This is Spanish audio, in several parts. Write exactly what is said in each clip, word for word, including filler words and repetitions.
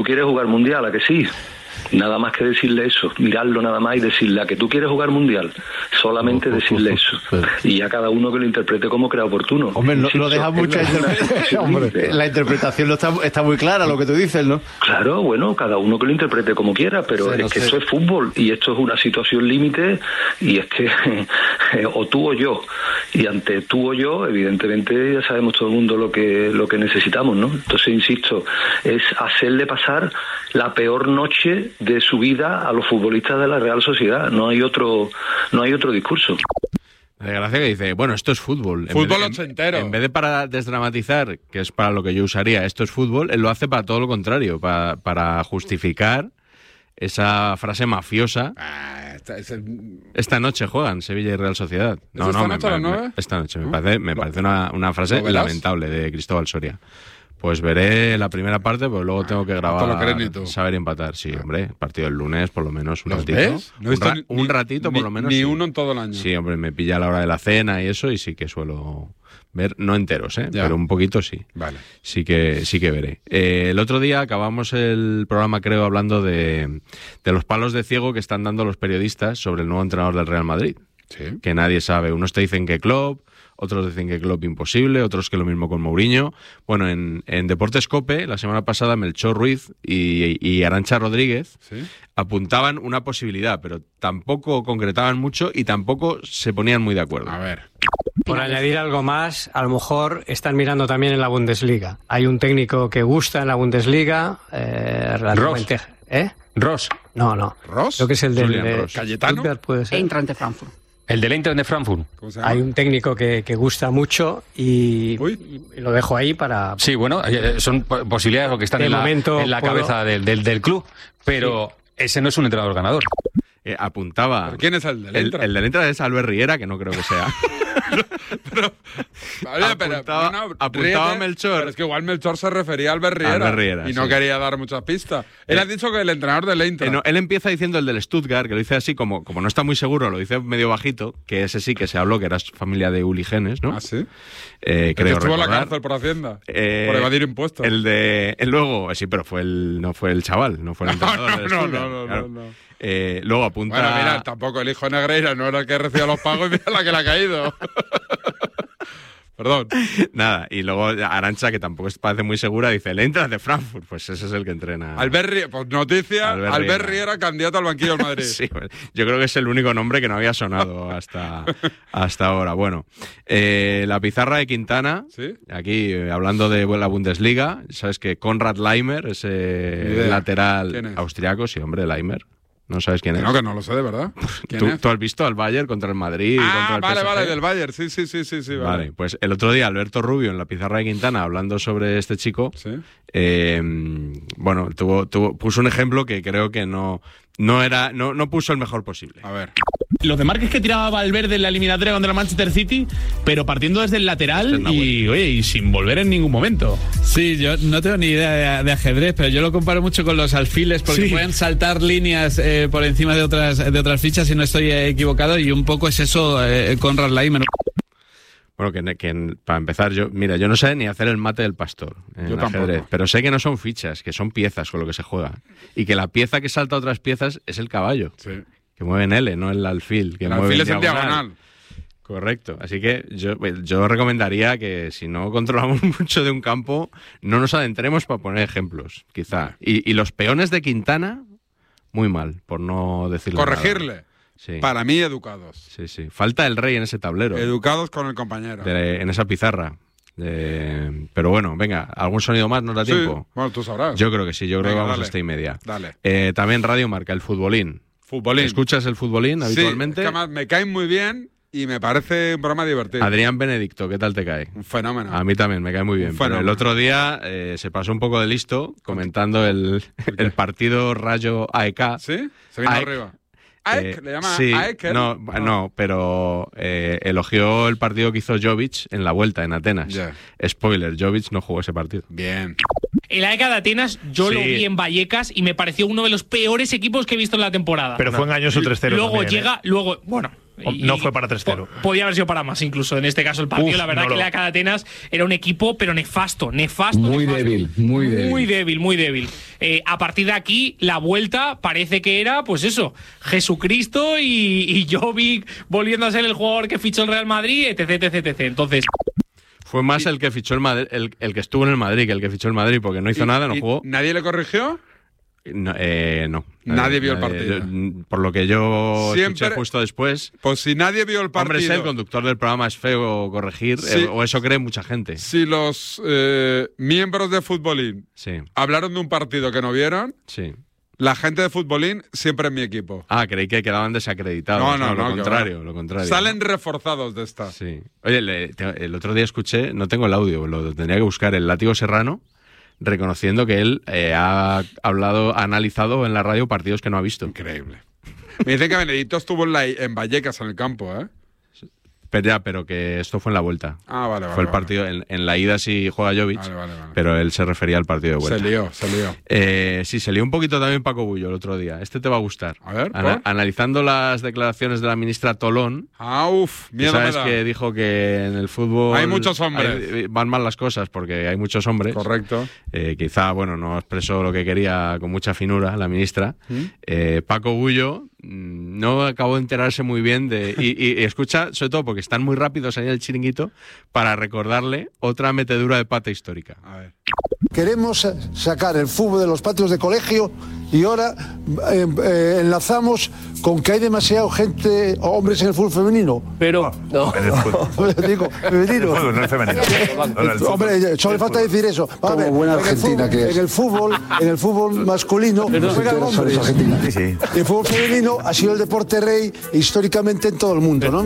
¿Tú quieres jugar mundial? ¿A que sí? Nada más que decirle eso, mirarlo nada más y decirle a que tú quieres jugar mundial, solamente decirle eso, y ya cada uno que lo interprete como crea oportuno. Hombre, no, lo deja mucho Hombre, la interpretación no está, está muy clara, lo que tú dices, ¿no? Claro, bueno, cada uno que lo interprete como quiera, pero sí, es no que sé. Esto es fútbol y esto es una situación límite, y es que o tú o yo, y ante tú o yo, evidentemente ya sabemos todo el mundo lo que lo que necesitamos, ¿no? Entonces, insisto, es hacerle pasar la peor noche de su vida a los futbolistas de la Real Sociedad. No hay otro, no hay otro discurso. La gracia que dice, bueno, esto es fútbol. Fútbol ochentero. En, en vez de para desdramatizar, que es para lo que yo usaría, esto es fútbol, él lo hace para todo lo contrario, para, para justificar esa frase mafiosa. Ah, esta, es el... esta noche juegan Sevilla y Real Sociedad. No, ¿Es esta no, noche me, a las nueve? Me, esta noche. Me ¿No? parece, me parece una, una frase lamentable de Cristóbal Soria. Pues veré la primera parte, pero luego tengo que grabar, no te lo crees ni tú. Saber empatar. Sí, hombre, el partido del lunes, por lo menos un ¿Los ratito. ves? No un, ra ni, un ratito, ni, por lo menos. Ni sí. uno en todo el año. Sí, hombre, me pilla a la hora de la cena y eso, y sí que suelo ver, no enteros, ¿eh? Ya. Pero un poquito sí. Vale. Sí que, sí que veré. Eh, el otro día acabamos el programa, creo, hablando de, de los palos de ciego que están dando los periodistas sobre el nuevo entrenador del Real Madrid. Sí. Que nadie sabe. Unos te dicen que Klopp, otros dicen que Klopp imposible, otros que lo mismo con Mourinho. Bueno, en, en Deportes COPE, la semana pasada, Melchor Ruiz y, y Arantxa Rodríguez ¿Sí? apuntaban una posibilidad, pero tampoco concretaban mucho y tampoco se ponían muy de acuerdo. A ver. Por añadir algo más, a lo mejor están mirando también en la Bundesliga. Hay un técnico que gusta en la Bundesliga. Eh, Ross. ¿Eh? Ross. No, no. ¿Ross? Creo que es el del Julian de Ross. ¿Cayetano? Puede ser. Eintracht de Frankfurt. El del Eintracht de Frankfurt. ¿Cómo se llama? Hay un técnico que, que gusta mucho y, y lo dejo ahí para... Sí, bueno, eh, son posibilidades que están de en la, momento en la puedo... cabeza del, del, del club, pero sí. Ese no es un entrenador ganador. Eh, apuntaba... ¿Pero quién es el del El, Eintracht? el del Eintracht es Albert Riera, que no creo que sea. pero, vale, pero, apuntaba, bueno, apuntaba ríete, Melchor. Pero es que igual Melchor se refería a Albert Riera, Albert Riera y no sí. quería dar muchas pistas. Él eh, ha dicho que el entrenador del Eintracht. Eh, no, él empieza diciendo el del Stuttgart, que lo dice así, como, como no está muy seguro, lo dice medio bajito, que ese sí que se habló, que era familia de Uli Genes, ¿no? Ah, sí. Eh, creo que estuvo recordar. en la cárcel por Hacienda, eh, por evadir impuestos. El de... El luego, sí, pero fue el, no fue el chaval, no fue el entrenador no, del no, Stuttgart, no, no, claro. no, no. Eh, luego apunta... Bueno, mira, tampoco el hijo de Negreira no era el que recibía los pagos y mira la que le ha caído. Perdón. Nada, y luego Arantxa, que tampoco parece muy segura, dice, el Eintracht de Frankfurt, pues ese es el que entrena. Albert Riera, pues noticia, Albert, Albert Riera, candidato al banquillo del Madrid. Sí, yo creo que es el único nombre que no había sonado hasta, hasta ahora. Bueno, eh, la pizarra de Quintana, ¿sí? Aquí eh, hablando de la Bundesliga, sabes que Konrad Laimer, ese lateral austriaco, sí, hombre, Laimer. ¿No sabes quién que es? No, que no lo sé de verdad. ¿Quién ¿Tú, es? ¿Tú has visto al Bayern contra el Madrid? Ah, contra el vale, P S G? vale, del Bayern. Sí, sí, sí, sí, sí. Vale. Vale, pues el otro día Alberto Rubio en la pizarra de Quintana hablando sobre este chico, ¿sí? eh, bueno, tuvo, tuvo, puso un ejemplo que creo que no, no era, no, no puso el mejor posible. A ver. Los desmarques que tiraba Valverde en la eliminatoria contra el Manchester City, pero partiendo desde el lateral y, oye, y sin volver en ningún momento. Sí, yo no tengo ni idea de, de ajedrez, pero yo lo comparo mucho con los alfiles porque sí. pueden saltar líneas eh, por encima de otras de otras fichas si no estoy eh, equivocado, y un poco es eso eh, con Laimer. Bueno, que, que para empezar, yo mira, yo no sé ni hacer el mate del pastor en yo el ajedrez, tampoco. Pero sé que no son fichas, que son piezas con lo que se juega. Y que la pieza que salta a otras piezas es el caballo. Sí. Que mueve en L, no el alfil. Que el mueve alfil en es el diagonal. diagonal. Correcto. Así que yo, yo recomendaría que si no controlamos mucho de un campo, no nos adentremos para poner ejemplos, quizá. Y, y los peones de Quintana, muy mal, por no decirlo. Corregirle. Nada. Sí. Para mí, educados. Sí, sí. Falta el rey en ese tablero. Educados con el compañero. De, en esa pizarra. De, pero bueno, venga, ¿algún sonido más nos da sí. tiempo? Bueno, tú sabrás. Yo creo que sí, yo creo venga, que vamos dale. hasta y media. Dale. Eh, también Radio Marca, el futbolín. Futbolín. ¿Escuchas el futbolín habitualmente? Sí, es que además me caen muy bien y me parece un programa divertido. Adrián Benedicto, ¿qué tal te cae? Un fenómeno. A mí también me cae muy bien. Pero el otro día eh, se pasó un poco de listo comentando el, el partido Rayo A E K. ¿Sí? Se vino A E K. arriba. A E K, Eh, le llama sí, A E K. no, no, no, pero eh, elogió el partido que hizo Jovic en la vuelta en Atenas. Yeah. Spoiler, Jovic no jugó ese partido. Bien. El A E K de Atenas yo Sí. lo vi en Vallecas y me pareció uno de los peores equipos que he visto en la temporada. Pero fue engañoso tres cero. Luego también, llega, ¿eh? luego, bueno, Y no fue para tres cero. Po podía haber sido para más, incluso en este caso el partido. Uf, la verdad no que lo... la Atenas era un equipo, pero nefasto, nefasto. Muy nefasto. débil, muy débil. Muy débil, muy débil. Eh, a partir de aquí, la vuelta parece que era, pues eso, Jesucristo y, y Jovic volviendo a ser el jugador que fichó el Real Madrid, etc, etc, etc. Entonces... Fue más el que fichó el Madrid, el, el que estuvo en el Madrid que el que fichó el Madrid, porque no hizo y, nada, no jugó. ¿Nadie le corrigió? No, eh, no. Nadie, nadie vio nadie, el partido. Yo, por lo que yo Siempre, escuché justo después. Pues si nadie vio el partido. Hombre, es el conductor del programa, es feo corregir, sí, eh, o eso cree mucha gente. Si los eh, miembros de Futbolín sí. hablaron de un partido que no vieron. Sí. La gente de Futbolín siempre es mi equipo. Ah, creí que quedaban desacreditados. No, no, no, no. Lo contrario, lo contrario. Salen reforzados de esta. Sí. Oye, le, te, el otro día escuché, no tengo el audio, lo tendría que buscar, el Látigo Serrano, reconociendo que él eh, ha hablado, ha analizado en la radio partidos que no ha visto. Increíble. Me dicen que Benedito estuvo en, la, en Vallecas, en el campo, ¿eh? Pero ya, pero que esto fue en la vuelta. Ah, vale, vale. Fue el vale. partido, en, en la ida sí juega Jovic, vale, vale, vale. pero él se refería al partido de vuelta. Se lió, se lió. Eh, sí, se lió un poquito también Paco Bullo el otro día. Este te va a gustar. A ver, Ana analizando las declaraciones de la ministra Tolón. Ah, uff, miedo sabes me da. Que dijo que en el fútbol... Hay muchos hombres. Hay, van mal las cosas porque hay muchos hombres. Correcto. Eh, quizá, bueno, no expresó lo que quería con mucha finura la ministra. ¿Mm? Eh, Paco Bullo no acabó de enterarse muy bien de... Y, y, y escucha, sobre todo porque están muy rápidos ahí en el chiringuito, para recordarle otra metedura de pata histórica. A ver. Queremos sacar el fútbol de los patios de colegio y ahora eh, eh, enlazamos con que hay demasiado gente, hombres en el fútbol femenino. Pero no, en el fútbol. Digo, femenino. El fútbol, no el femenino. No, no, el Hombre, solo le falta decir eso. Como ver, buena Argentina que es. En el fútbol, en el fútbol masculino juegan hombres. Sí, sí. El fútbol femenino ha sido el deporte rey históricamente en todo el mundo, ¿no?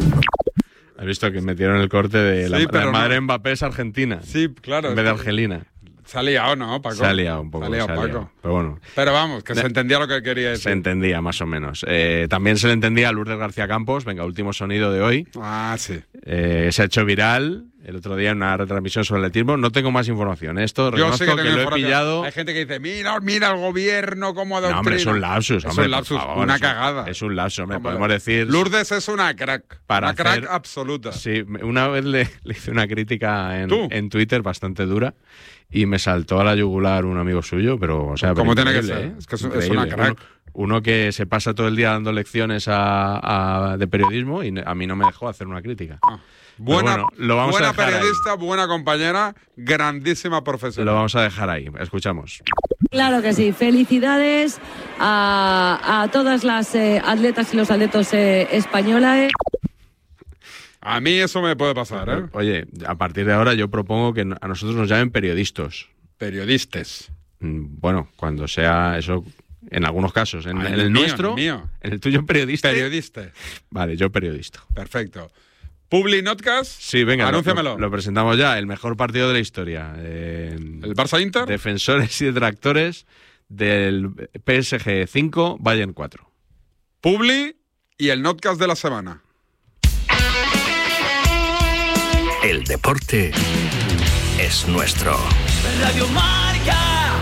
Has visto que metieron el corte de la, sí, la madre no. Mbappé es argentina. Sí, claro. En vez de argelina. Se ha liado, ¿no, Paco? Se ha liado un poco. Se ha liado, se ha Paco. Liado, pero bueno. Pero vamos, que se entendía lo que quería decir. Se entendía, más o menos. Eh, también se le entendía a Lourdes García Campos. Venga, último sonido de hoy. Ah, sí. Eh, se ha hecho viral el otro día en una retransmisión sobre el atletismo. No tengo más información. Esto Yo reconozco sé que, que lo he pillado. Hay gente que dice, mira, mira el gobierno cómo adoctrina. No, hombre, es un lapsus. Hombre, es un lapsus, favor, una es un, cagada. Es un lapsus, hombre. Hombre. Podemos decir... Lourdes es una crack. Para una crack hacer, absoluta. Sí, una vez le, le hice una crítica en, ¿Tú? en Twitter bastante dura. Y me saltó a la yugular un amigo suyo, pero, o sea, ¿cómo pero tiene que ser? ¿eh? Es que es, es una crack. Uno, uno que se pasa todo el día dando lecciones a, a, de periodismo y a mí no me dejó hacer una crítica. Ah, buena bueno, lo vamos buena a dejar periodista, ahí. Buena compañera, grandísima profesional. Lo vamos a dejar ahí. Escuchamos. Claro que sí. Felicidades a, a todas las eh, atletas y los atletas eh, españolas. A mí eso me puede pasar, ¿eh? Oye, a partir de ahora yo propongo que a nosotros nos llamen periodistas. Periodistas. Bueno, cuando sea eso, en algunos casos. En, ah, en el, el mío, nuestro, el mío. En el tuyo, periodista. Periodista. Vale, yo periodista. Perfecto. Publi Notcast. Sí, venga, anúnciamelo. Lo, lo presentamos ya. El mejor partido de la historia. Eh, ¿El Barça Inter? Defensores y detractores del P S G cinco, Bayern cuatro. Publi y el Notcast de la semana. El deporte es nuestro. Radio Marca.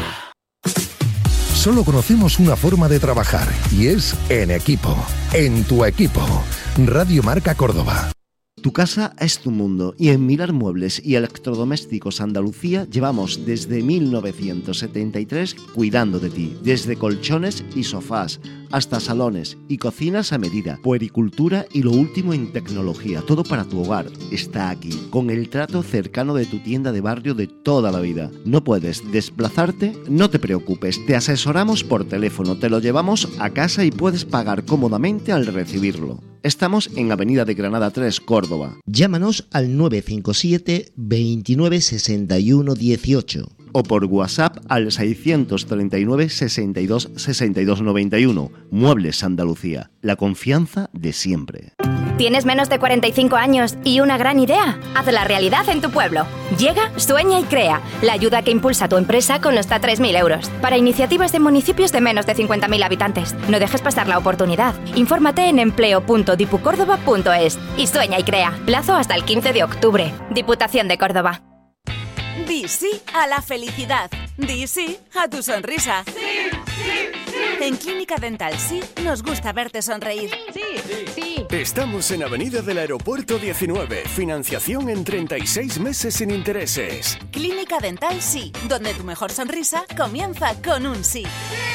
Solo conocemos una forma de trabajar y es en equipo. En tu equipo. Radio Marca Córdoba. Tu casa es tu mundo y en Mirar Muebles y Electrodomésticos Andalucía llevamos desde mil novecientos setenta y tres cuidando de ti, desde colchones y sofás hasta salones y cocinas a medida, puericultura y lo último en tecnología, todo para tu hogar está aquí, con el trato cercano de tu tienda de barrio de toda la vida. ¿No puedes desplazarte? No te preocupes, te asesoramos por teléfono, te lo llevamos a casa y puedes pagar cómodamente al recibirlo. Estamos en Avenida de Granada tres, Córdoba. Llámanos al nueve cinco siete, veintinueve, sesenta y uno, dieciocho. O por WhatsApp al seiscientos treinta y nueve, sesenta y dos, sesenta y dos, noventa y uno. Muebles Andalucía, la confianza de siempre. ¿Tienes menos de cuarenta y cinco años y una gran idea? Hazla realidad en tu pueblo. Llega, sueña y crea. La ayuda que impulsa tu empresa con hasta tres mil euros. Para iniciativas de municipios de menos de cincuenta mil habitantes. No dejes pasar la oportunidad. Infórmate en empleo punto dipucórdoba punto es y sueña y crea. Plazo hasta el quince de octubre. Diputación de Córdoba. Di sí a la felicidad. Di sí a tu sonrisa. Sí, sí, sí. En Clínica Dental Sí nos gusta verte sonreír. Sí, sí. Estamos en Avenida del Aeropuerto diecinueve. Financiación en treinta y seis meses sin intereses. Clínica Dental Sí, donde tu mejor sonrisa comienza con un sí.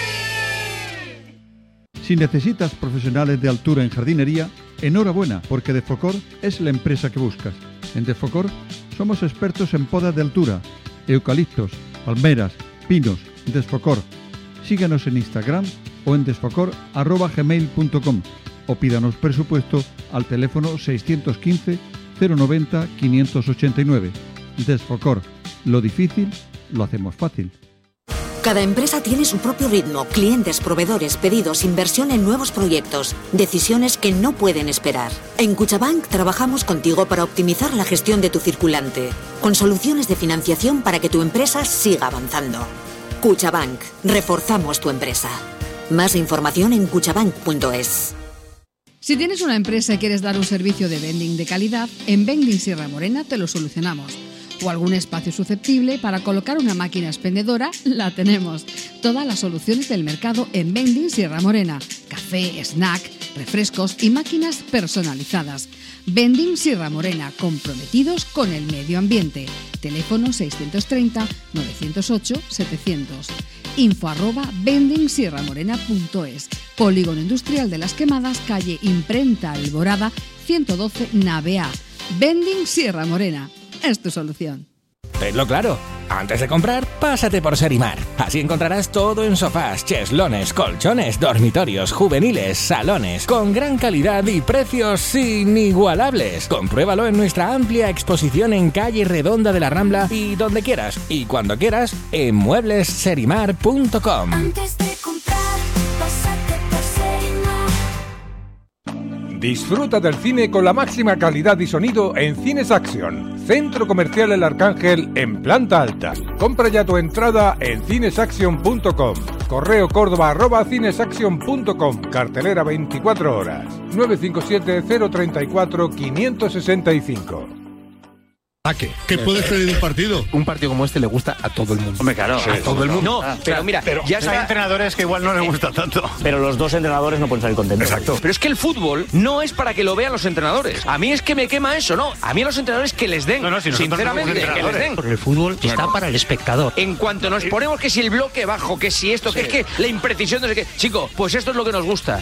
Si necesitas profesionales de altura en jardinería, enhorabuena, porque Defocor es la empresa que buscas. En Defocor somos expertos en podas de altura, eucaliptos, palmeras, pinos. Desfocor. Síguenos en Instagram o en desfocor arroba gmail punto com o pídanos presupuesto al teléfono seiscientos quince cero noventa quinientos ochenta y nueve. Desfocor. Lo difícil lo hacemos fácil. Cada empresa tiene su propio ritmo, clientes, proveedores, pedidos, inversión en nuevos proyectos, decisiones que no pueden esperar. En Cuchabank trabajamos contigo para optimizar la gestión de tu circulante, con soluciones de financiación para que tu empresa siga avanzando. Cuchabank. Reforzamos tu empresa. Más información en cuchabank punto es. Si tienes una empresa y quieres dar un servicio de vending de calidad, en Vending Sierra Morena te lo solucionamos. O algún espacio susceptible para colocar una máquina expendedora, la tenemos. Todas las soluciones del mercado en Vending Sierra Morena. Café, snack, refrescos y máquinas personalizadas. Vending Sierra Morena, comprometidos con el medio ambiente. Teléfono seiscientos treinta, novecientos ocho, setecientos. Info arroba vending sierra morena punto es. Polígono Industrial de las Quemadas, calle Imprenta Alborada, ciento doce, nave A. Vending Sierra Morena. Es tu solución. Tenlo claro. Antes de comprar, pásate por Serimar. Así encontrarás todo en sofás, cheslones, colchones, dormitorios, juveniles, salones, con gran calidad y precios inigualables. Compruébalo en nuestra amplia exposición en calle Redonda de la Rambla y donde quieras y cuando quieras en muebles serimar punto com. Antes de comprar, pásate por Serimar. Disfruta del cine con la máxima calidad y sonido en Cines Action. Centro Comercial El Arcángel en planta alta. Compra ya tu entrada en cinesaction punto com. Correo córdoba arroba cinesaction punto com. Cartelera veinticuatro horas. nueve cinco siete cero tres cuatro cinco seis cinco. ¿A qué? ¿Qué puedes pedir un partido? Un partido como este le gusta a todo el mundo. Hombre, claro. Sí, a todo el mundo. No, pero mira, pero ya hay está. entrenadores que igual no les gusta tanto. Pero los dos entrenadores no pueden salir contentos. Exacto. Pero es que el fútbol no es para que lo vean los entrenadores. A mí es que me quema eso, ¿no? A mí a los entrenadores que les den. No, no, si sinceramente, que les den. Porque el fútbol claro. está para el espectador. En cuanto nos ponemos que si el bloque bajo, que si esto, sí. que es que la imprecisión de no sé qué. Chico, pues esto es lo que nos gusta.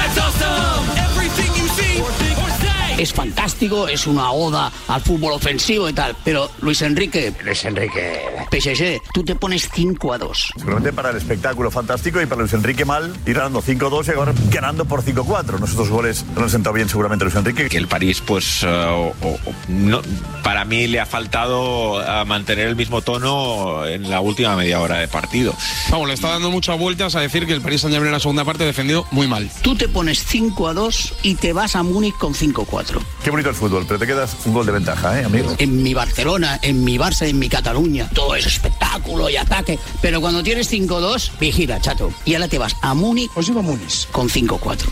Es fantástico, es una oda al fútbol ofensivo y tal, pero Luis Enrique, Luis Enrique, P S G, tú te pones cinco a dos. Seguramente para el espectáculo fantástico y para Luis Enrique mal, ir ganando cinco a dos y ahora ganando por cinco a cuatro. Nosotros goles no han sentado bien seguramente Luis Enrique. Que el París, pues, uh, o, o, no, para mí le ha faltado uh, mantener el mismo tono en la última media hora de partido. Vamos, le está dando muchas vueltas a decir que el París Saint-Germain en la segunda parte defendió muy mal. Tú te pones cinco a dos y te vas a Múnich con cinco a cuatro. Qué bonito el fútbol, pero te quedas un gol de ventaja, ¿eh, amigo? En mi Barcelona, en mi Barça, en mi Cataluña, todo es espectáculo y ataque. Pero cuando tienes cinco a dos, vigila, chato. Y ahora te vas a Múnich, os iba a Múnich con cinco a cuatro.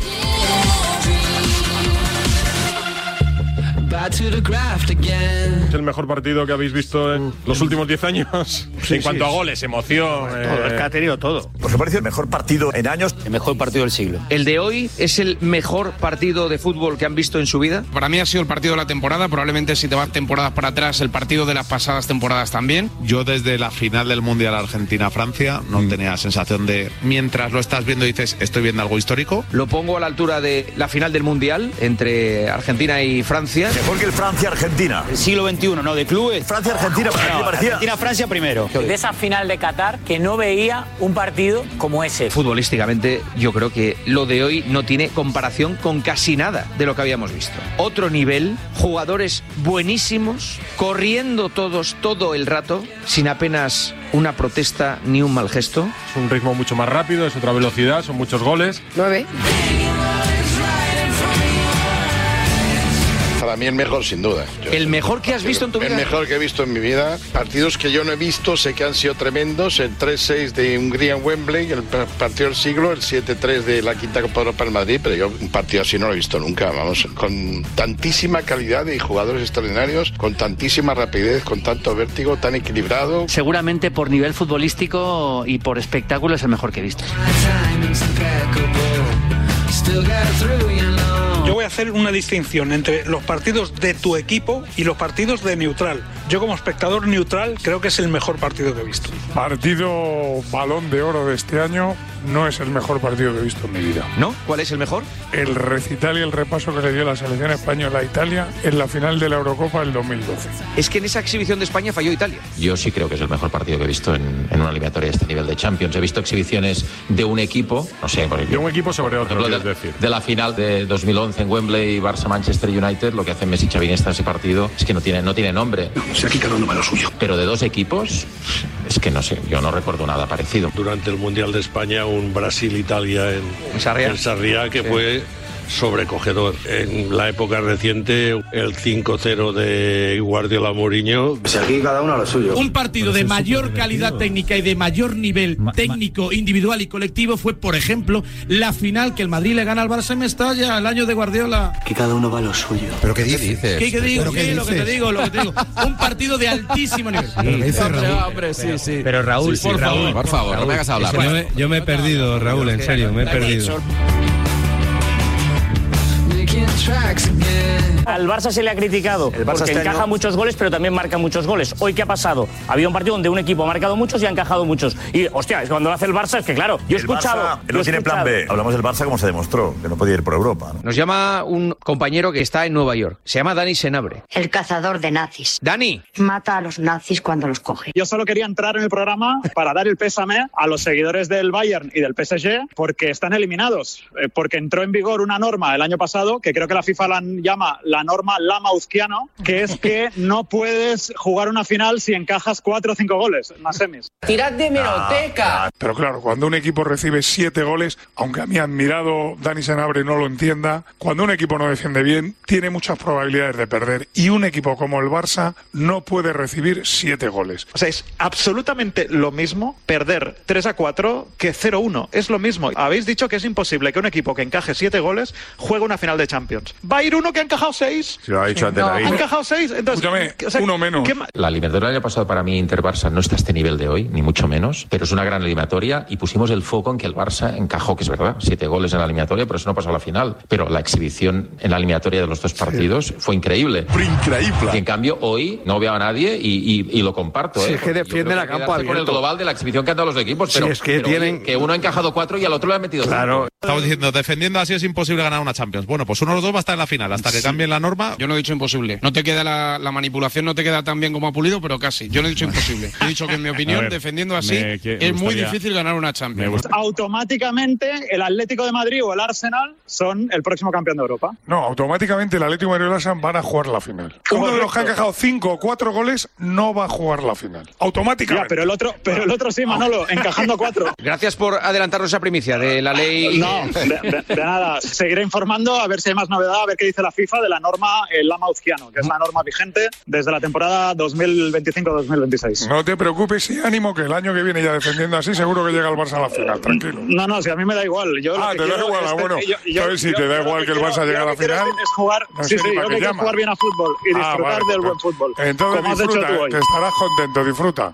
Es el mejor partido que habéis visto en los últimos diez años. Sí, en cuanto sí, a goles, emoción. Bueno, todo, eh... es que ha tenido todo. ¿Os parece el mejor partido en años? El mejor partido del siglo. ¿El de hoy es el mejor partido de fútbol que han visto en su vida? Para mí ha sido el partido de la temporada. Probablemente si te vas temporadas para atrás, el partido de las pasadas temporadas también. Yo desde la final del Mundial Argentina-Francia no mm. tenía la sensación de, mientras lo estás viendo, dices, estoy viendo algo histórico. Lo pongo a la altura de la final del Mundial entre Argentina y Francia. Mejor que el Francia-Argentina. El siglo veintiuno, ¿no? De clubes. Francia-Argentina, para no, mí parecía. Argentina-Francia primero. De esa final de Qatar que no veía un partido como ese. Futbolísticamente, yo creo que lo de hoy no tiene comparación con casi nada de lo que habíamos visto. Otro nivel, jugadores buenísimos, corriendo todos todo el rato, sin apenas una protesta ni un mal gesto. Es un ritmo mucho más rápido, es otra velocidad, son muchos goles. Nueve. para mí el mejor sin duda. Yo ¿El mejor que has visto en tu vida? El mejor que he visto en mi vida. Partidos que yo no he visto, sé que han sido tremendos. El tres seis de Hungría en Wembley, el partido del siglo, el siete tres de la quinta Copa Europa en Madrid, pero yo un partido así no lo he visto nunca, vamos, con tantísima calidad de jugadores extraordinarios, con tantísima rapidez, con tanto vértigo, tan equilibrado. Seguramente por nivel futbolístico y por espectáculo es el mejor que he visto. Yo voy a hacer una distinción entre los partidos de tu equipo y los partidos de neutral. Yo como espectador neutral creo que es el mejor partido que he visto. Partido Balón de Oro de este año no es el mejor partido que he visto en mi vida. ¿No? ¿Cuál es el mejor? El recital y el repaso que le dio la selección española a Italia en la final de la Eurocopa del dos mil doce. Es que en esa exhibición de España falló Italia. Yo sí creo que es el mejor partido que he visto en, en una eliminatoria de este nivel de Champions. He visto exhibiciones de un equipo, no sé, por ejemplo, de un equipo sobre otro, de, decir. de la final de dos mil once en Wembley, Barça-Manchester United. Lo que hace Messi y Xavi en ese partido es que no tiene, no tiene nombre. O sea, aquí cada uno va a lo suyo. Pero de dos equipos, es que no sé, yo no recuerdo nada parecido. Durante el Mundial de España, un Brasil-Italia en, en Sarriá, en Sarriá que sí. fue sobrecogedor. En la época reciente, el cinco cero de Guardiola Mourinho. Pues aquí cada uno a lo suyo. Un partido de mayor calidad técnica y de mayor nivel técnico, individual y colectivo fue, por ejemplo, la final que el Madrid le gana al Barça en Mestalla el año de Guardiola. Que cada uno va a lo suyo. ¿Pero qué dices? ¿Qué, qué digo? ¿Qué ¿Qué? dices? Lo que te digo, lo que te digo. Un partido de altísimo nivel. Sí, ¿Pero qué dice hombre, Raúl? hombre, sí, sí. Pero Raúl, sí, sí, por Raúl, favor, por favor, no me hagas hablar. Yo me, yo me he perdido, Raúl, en serio, me he perdido. Al Barça se le ha criticado El Barça porque este encaja año- muchos goles, pero también marca muchos goles. Hoy, ¿qué ha pasado? Había un partido donde un equipo ha marcado muchos y ha encajado muchos. Y, hostia, es cuando lo hace el Barça, es que claro, yo he El escuchado... Barça yo no he tiene plan escuchado- B. Hablamos del Barça como se demostró, que no podía ir por Europa, ¿no? Nos llama un compañero que está en Nueva York. Se llama Dani Senabre. El cazador de nazis. Dani. Mata a los nazis cuando los coge. Yo solo quería entrar en el programa para dar el pésame a los seguidores del Bayern y del P S G porque están eliminados, eh, porque entró en vigor una norma el año pasado que creo que la FIFA la llama la norma Lamauzkiano, que es que no puedes jugar una final si encajas cuatro o cinco goles en las semis. ¡Tirad de meroteca! Pero claro, cuando un equipo recibe siete goles, aunque a mi admirado Dani Senabre no lo entienda, cuando un equipo no defiende bien, tiene muchas probabilidades de perder. Y un equipo como el Barça no puede recibir siete goles. O sea, es absolutamente lo mismo perder tres a cuatro que cero uno. Es lo mismo. Habéis dicho que es imposible que un equipo que encaje siete goles juegue una final de Champions. ¿Va a ir uno que ha encajado seis? Si lo ha dicho antes No, David. ha encajado seis. Entonces, Escúchame, o sea, uno menos. ¿qué ma- La eliminatoria del año pasado para mí Inter-Barça no está a este nivel de hoy, ni mucho menos, pero es una gran eliminatoria y pusimos el foco en que el Barça encajó, que es verdad, siete goles en la eliminatoria, pero eso no pasó a la final. Pero la exhibición en la eliminatoria de los dos partidos fue increíble. Fue increíble. Y en cambio hoy no veo a nadie y, y- y lo comparto. Sí, ¿eh? es que Porque yo defienden creo a que campo quedarse con el abierto. global de la exhibición que han dado los equipos, Sí, pero, es que pero, tienen- oye, que uno ha encajado cuatro y al otro le ha metido cinco. Estamos diciendo, defendiendo así es imposible ganar una Champions. Bueno, pues uno de los dos va a estar en la final. Hasta que cambien la norma. Yo no he dicho imposible. No te queda la, la manipulación, no te queda tan bien como ha Pulido, pero casi. Yo no he dicho imposible. He dicho que en mi opinión, A ver, defendiendo así, me- que- es me muy gustaría- difícil ganar una Champions. Automáticamente el Atlético de Madrid o el Arsenal son el próximo campeón de Europa. No, automáticamente el Atlético de Madrid y el Barça van a jugar la final. Uno de los que ha encajado cinco o cuatro goles no va a jugar la final. Automáticamente. Ya, pero el otro, pero el otro sí, Manolo, encajando cuatro. Gracias por adelantarnos esa primicia de la ley. No, de, de- de nada. Seguiré informando a ver si hay más novedad, a ver qué dice la FIFA de la norma el Lamauzkiano, que es la norma vigente desde la temporada dos mil veinticinco dos mil veintiséis. No te preocupes y ánimo que el año que viene ya defendiendo así seguro que llega el Barça a la final, tranquilo. No, no, si a mí me da igual. Yo lo Ah, que te da quiero igual, es- ah, bueno. yo- yo- ¿Sabes si yo- te da yo igual lo que el quiero- Barça llegue yo a lo la que quiero final? Es jugar, No sí, sé sí, ni yo para que qué quiero llama. jugar bien a fútbol y Ah, disfrutar vale, del pues- buen fútbol. Entonces como has hecho disfruta, tú hoy. que estarás contento, disfruta.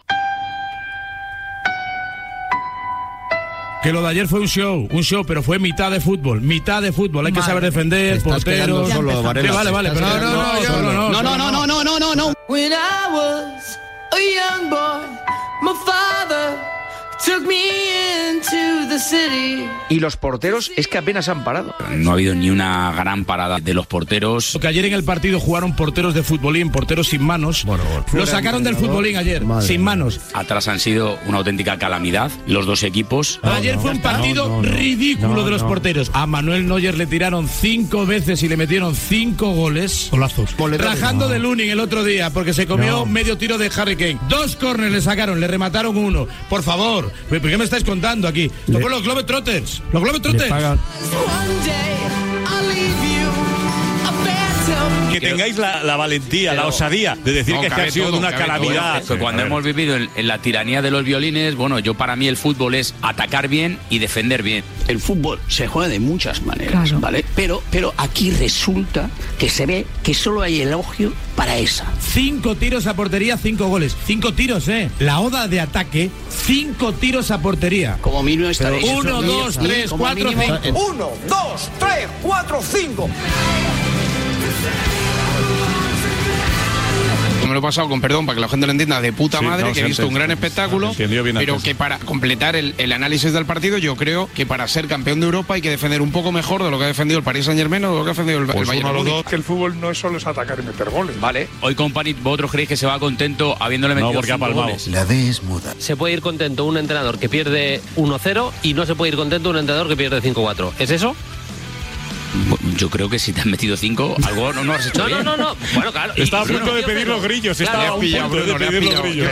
Que lo de ayer fue un show, un show, pero fue mitad de fútbol, mitad de fútbol. Hay que saber defender, estás quedando porteros. solo, Varela. Sí, vale, vale, Te pero estás quedando no, solo. no, no, No, no, no, no, no, no, no. When I was a young boy, my father took me into the city. Y los porteros es que apenas han parado. No ha habido ni una gran parada de los porteros. Que ayer en el partido jugaron porteros de futbolín, porteros sin manos. Lo sacaron del futbolín ayer, sin manos. Atrás han sido una auténtica calamidad los dos equipos. Ayer fue un partido ridículo de los porteros. A Manuel Neuer le tiraron cinco veces y le metieron cinco goles. Golazos. Rajando de Lunin el otro día porque se comió No. medio tiro de Harry Kane. Dos córneres le sacaron, le remataron uno. Por favor, ¿por qué me estáis contando aquí? Esto fue los Globetrotters. Los Globetrotters. One day I'll leave you a phantom que tengáis la, la valentía, pero, la osadía de decir no, que, es que ha sido todo, de una calamidad. Todo. Cuando hemos vivido en, en la tiranía de los violines, bueno, yo para mí el fútbol es atacar bien y defender bien. El fútbol se juega de muchas maneras, claro. ¿vale? Pero, pero aquí resulta que se ve que solo hay elogio para esa. Cinco tiros a portería, cinco goles. Cinco tiros, ¿eh? La oda de ataque, cinco tiros a portería. Como mínimo estaréis. Uno, dos, tres, cuatro, cinco. Uno, dos, tres, cuatro, cinco. Me lo he pasado con perdón para que la gente lo entienda de puta sí, madre, no, que he visto un gran espectáculo, pero antes. que para completar el, el análisis del partido, yo creo que para ser campeón de Europa hay que defender un poco mejor de lo que ha defendido el Paris Saint-Germain o de lo que ha defendido el, pues el Bayern Múnich. Dos, que el fútbol no es solo es atacar y meter goles. Vale, hoy Company, vosotros creéis que se va contento habiéndole metido no, porque cinco ha goles. La D es muda. Se puede ir contento un entrenador que pierde uno cero y no se puede ir contento un entrenador que pierde cinco cuatro. ¿Es eso? Yo creo que si te han metido cinco, algo no, no has hecho no, bien. No, no, no. Bueno, claro. Está a punto de pedir los grillos. Está a punto de pedir los grillos.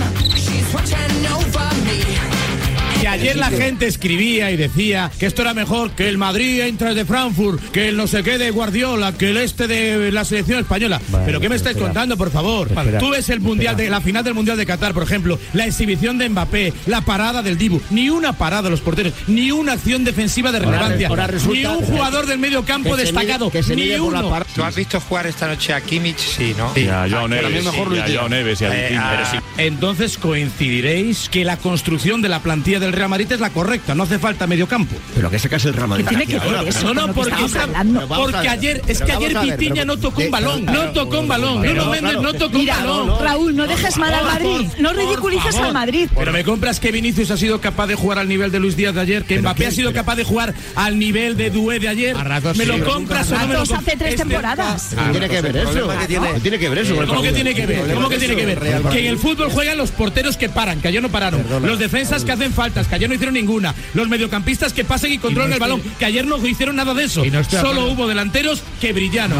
Y ayer la gente escribía y decía que esto era mejor que el Madrid Eintracht de Frankfurt, que el no sé qué de Guardiola, que el este de la selección española. Vale, ¿pero qué me estáis espera. contando, por favor? Espera. Tú ves el mundial de la final del Mundial de Qatar, por ejemplo, la exhibición de Mbappé, la parada del Dibu, ni una parada de los porteros, ni una acción defensiva de relevancia, ahora, ahora resulta, ni un jugador del medio campo destacado, mide, ni uno. ¿Tú has visto jugar esta noche a Kimmich? Sí, ¿no? Sí, a Joao Neves, sí, a Joao Neves y a eh, a... Sí. Entonces coincidiréis que la construcción de la plantilla del Real Madrid es la correcta, no hace falta medio campo. Pero que se case el Real Madrid. Tiene que ver eso. No, no, porque, esa, porque ayer, es que ayer Vitinha no tocó un balón, no tocó un balón, Nuno Méndez no tocó un balón. Raúl, no dejes mal al Madrid, no ridiculices al Madrid. Pero me compras que Vinicius ha sido capaz de jugar al nivel de Luis Díaz de ayer, que Mbappé ha sido capaz de jugar al nivel de Doué de ayer. ¿Me lo compras o no me lo compras? Hace tres temporadas. Tiene que ver eso. Tiene que ver eso. ¿Cómo que tiene que ver? ¿Cómo que tiene que ver? Que en el fútbol juegan los porteros que paran, que ayer no pararon. Los defensas que hacen faltas, que ayer no hicieron ninguna. Los mediocampistas que pasen y controlen el balón, que ayer no hicieron nada de eso. Solo hubo delanteros que brillaron.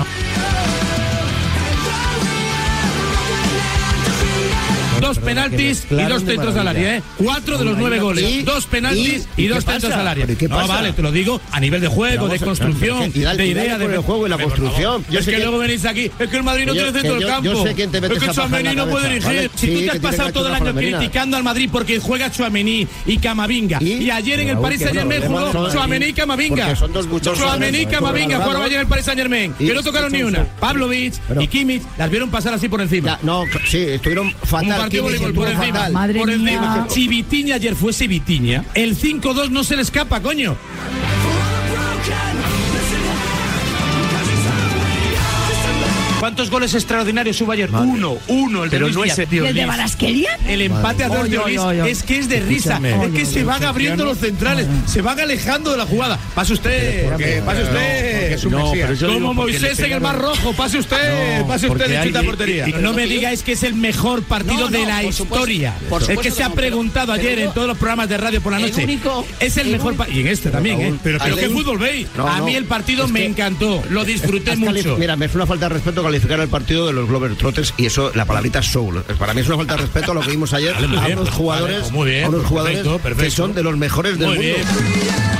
Dos penaltis y dos centros al área, ¿eh? Cuatro de los nueve goles. Dos penaltis y dos centros al área. No, vale, te lo digo a nivel de juego, de construcción, de idea, de juego y la construcción. Es que luego venís aquí, es que el Madrid no tiene centro del campo. Yo sé quién te metes es que Tchouaméni no puede dirigir. Si tú te has pasado todo el año criticando al Madrid porque juega Tchouaméni y Camavinga, y ayer en el Paris Saint-Germain jugó Tchouaméni y Camavinga. Tchouaméni y Camavinga jugaron ayer en el Paris Saint-Germain, que no tocaron ni una. Pavlovic y Kimmich las vieron pasar así por encima. No, sí, estuvieron fatal. Por, por encima, Madre por encima. mía. Si Vitinha ayer fuese Vitinha, el cinco dos no se le escapa, coño. ¿Cuántos goles extraordinarios hubo ayer? Madre. Uno, uno, el de Pero Luis no Díaz. es el de Balasquelia. El empate a dos de Luis es que es de risa. Oye, oye, es que oye, se van oye, abriendo oye, los centrales, oye. se van alejando de la jugada. Pase usted, porque, pase usted. No, no, pero como Moisés en el Mar Rojo, pase usted, no, pase usted de chuta portería. Y, y, no me digáis que es el mejor partido no, no, de la historia. Supuesto, es que se ha preguntado ayer pero, en todos los programas de radio por la noche. Único, es el, el mejor partido. Y en este también, ¿eh? Pero, pero ¿qué fútbol veis? A mí el partido me encantó, lo disfruté mucho. Mira, me fue una falta de respeto calificar el partido de los Globetrotters y eso, la palabrita soul. Para mí es una falta de respeto a lo que vimos ayer vale, a unos jugadores, vale, muy bien, a unos jugadores perfecto, perfecto. que son de los mejores del muy mundo. Bien.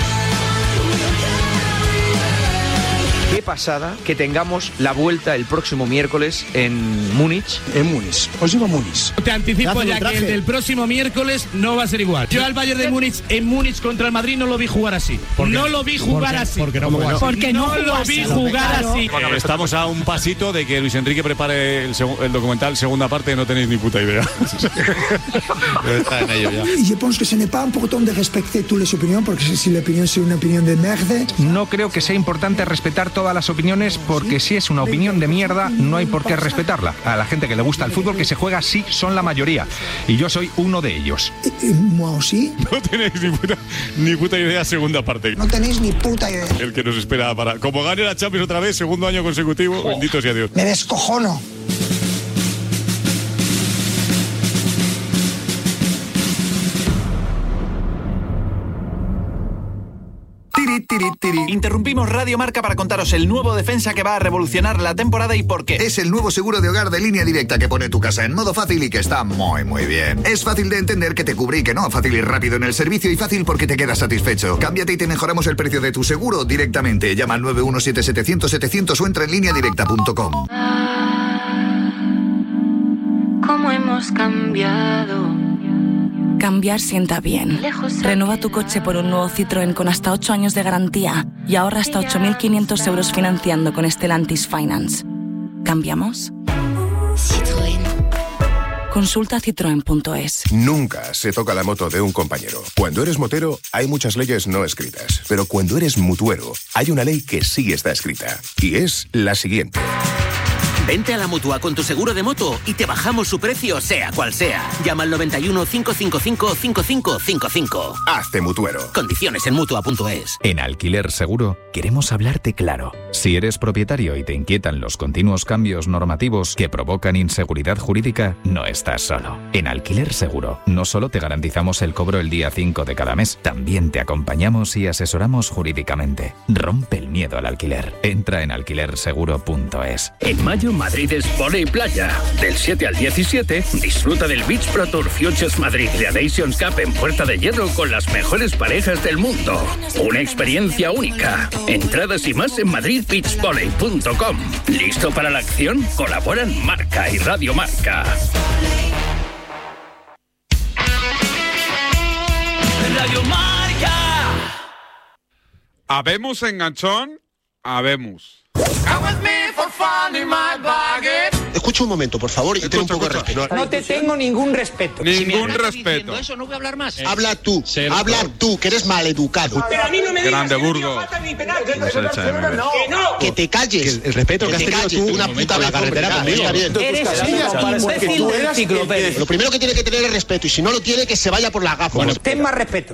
Qué pasada que tengamos la vuelta el próximo miércoles en Múnich. En Múnich. Os llevo a Múnich. Te anticipo ya que el del próximo miércoles no va a ser igual. Yo al Bayern de Múnich en Múnich contra el Madrid no lo vi jugar así. No lo vi jugar porque, así. Porque no, bueno, porque no, no lo vi jugar claro. así. Bueno, estamos a un pasito de que Luis Enrique prepare el, el documental segunda parte, no tenéis ni puta idea. Pero está en ello ya. Je pense que ce n'est pas important de respecter toutes les opinions, porque si la opinión es una opinión de merde. No creo que sea importante respetar todas las opiniones, porque si es una opinión de mierda, no hay por qué respetarla. A la gente que le gusta el fútbol que se juega sí son la mayoría. Y yo soy uno de ellos. ¿Moi aussi? No tenéis ni puta, ni puta idea segunda parte. No tenéis ni puta idea. El que nos espera para... Como gane la Champions otra vez, segundo año consecutivo, oh, bendito sea Dios. Me descojono. Interrumpimos Radio Marca para contaros el nuevo defensa que va a revolucionar la temporada y por qué. Es el nuevo seguro de hogar de Línea Directa que pone tu casa en modo fácil y que está muy, muy bien. Es fácil de entender que te cubre y que no, fácil y rápido en el servicio y fácil porque te quedas satisfecho. Cámbiate y te mejoramos el precio de tu seguro directamente. Llama al nueve uno siete setecientos setecientos o entra en línea directa punto com. ¿Cómo hemos cambiado? Cambiar sienta bien. Renueva tu coche por un nuevo Citroën con hasta ocho años de garantía y ahorra hasta ocho mil quinientos euros financiando con Stellantis Finance. ¿Cambiamos? Citroën. Consulta citroen punto es. Nunca se toca la moto de un compañero. Cuando eres motero, hay muchas leyes no escritas. Pero cuando eres mutuero, hay una ley que sí está escrita. Y es la siguiente. Vente a la Mutua con tu seguro de moto y te bajamos su precio, sea cual sea. Llama al noventa y uno, cinco cinco cinco, cinco cinco cinco cinco. Hazte mutuero. Condiciones en mutua punto es. En Alquiler Seguro queremos hablarte claro. Si eres propietario y te inquietan los continuos cambios normativos que provocan inseguridad jurídica, no estás solo. En Alquiler Seguro no solo te garantizamos el cobro el día cinco de cada mes, también te acompañamos y asesoramos jurídicamente. Rompe el miedo al alquiler. Entra en alquiler seguro punto es. En mayo Madrid es Voley Playa. Del siete al diecisiete, disfruta del Beach Pro Tour Futures Madrid de Nations Cup en Puerta de Hierro con las mejores parejas del mundo. Una experiencia única. Entradas y más en madrid beach volley punto com. ¿Listo para la acción? Colaboran Marca y Radio Marca. Radio Marca. Habemos enganchón, habemos. Escucha un momento, por favor, y ten un poco de respeto. No te tengo ningún respeto. Ningún si respeto. Eso, no voy a hablar más. Eh, habla tú, ser habla todo. Tú, que eres maleducado. Pero a mí no me Grande digas Burgos. No se le echa de menos. Que no. Que te calles. Que el respeto que, que has tenido tú una puta vez carretera conmigo. Eres un imbécil de enciclopedia. Lo primero que tiene que tener es respeto, y si no lo tiene, que se vaya por las gafas. Bueno, ten más respeto.